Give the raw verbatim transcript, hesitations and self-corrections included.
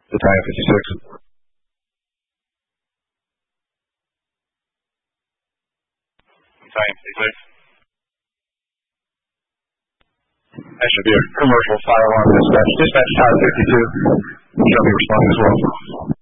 Battalion fifty-six. Battalion fifty-six. That should be a commercial fire alarm dispatch. Dispatch Tower fifty-two. Should be responding as well.